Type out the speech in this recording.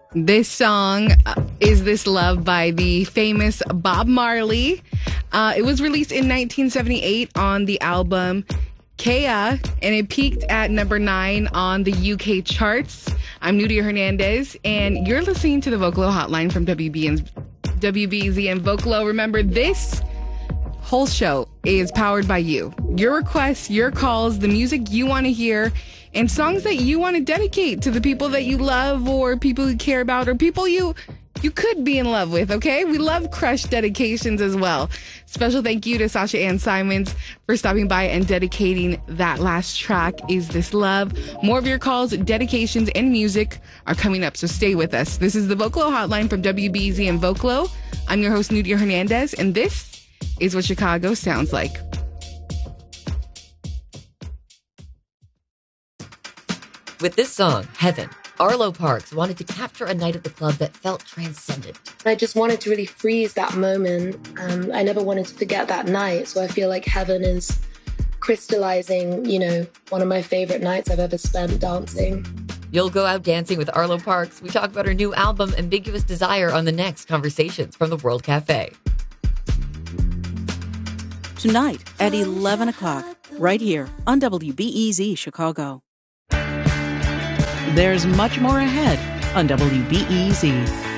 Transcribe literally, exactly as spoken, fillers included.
This song uh, is This Love by the famous Bob Marley. Uh, it was released in nineteen seventy-eight on the album Kea, and it peaked at number nine on the U K charts. I'm Nudia Hernandez, and you're listening to the Vocalo Hotline from W B and W B Z and Vocalo. Remember, this whole show is powered by you. Your requests, your calls, the music you want to hear, and songs that you want to dedicate to the people that you love or people you care about or people you you could be in love with, okay? We love crush dedications as well. Special thank you to Sasha Ann Simons for stopping by and dedicating that last track, Is This Love. More of your calls, dedications, and music are coming up, so stay with us. This is the Vocalo Hotline from W B Z and Vocalo. I'm your host, Nudia Hernandez, and this is what Chicago sounds like. With this song, Heaven, Arlo Parks wanted to capture a night at the club that felt transcendent. I just wanted to really freeze that moment. Um, I never wanted to forget that night. So I feel like Heaven is crystallizing, you know, one of my favorite nights I've ever spent dancing. You'll go out dancing with Arlo Parks. We talk about her new album, Ambiguous Desire, on the next Conversations from the World Cafe. Tonight at eleven o'clock, right here on W B E Z Chicago. There's much more ahead on W B E Z.